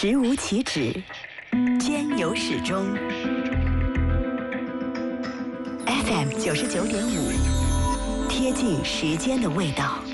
直无其止，兼有始终。FM 99.5，贴近时间的味道。